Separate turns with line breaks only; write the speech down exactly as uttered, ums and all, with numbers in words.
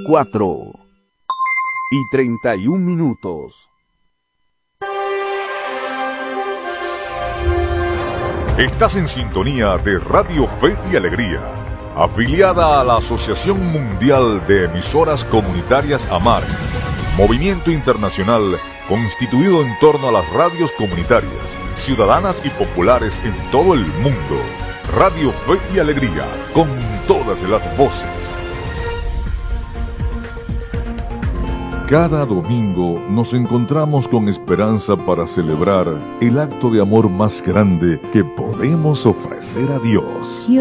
cuatro y treinta y un minutos.
Estás en sintonía de Radio Fe y Alegría, afiliada a la Asociación Mundial de Emisoras Comunitarias AMAR, movimiento internacional constituido en torno a las radios comunitarias, ciudadanas y populares en todo el mundo. Radio Fe y Alegría, con todas las voces. Cada domingo nos encontramos con esperanza para celebrar el acto de amor más grande que podemos ofrecer a Dios.